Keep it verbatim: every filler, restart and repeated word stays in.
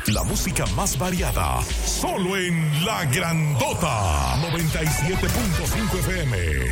La música más variada, solo en La Grandota, noventa y siete punto cinco F M.